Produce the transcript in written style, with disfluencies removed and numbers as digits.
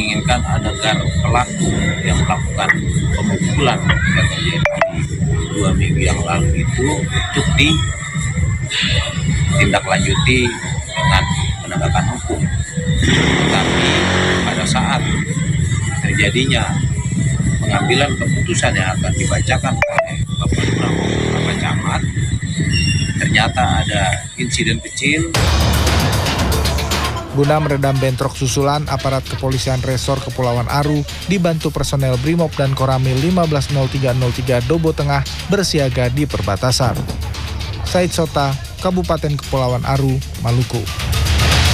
menginginkan agar pelaku yang melakukan pemukulan yang terjadi 2 minggu yang lalu itu untuk ditindaklanjuti dengan penegakan hukum. Tetapi pada saat terjadinya pengambilan keputusan yang akan dibacakan oleh Bapak Lurah Bapak Camat, ternyata ada insiden kecil. Guna meredam bentrok susulan, aparat kepolisian Resor Kepulauan Aru dibantu personel Brimob dan Koramil 150303 Dobo Tengah bersiaga di perbatasan. Said Sota, Kabupaten Kepulauan Aru, Maluku.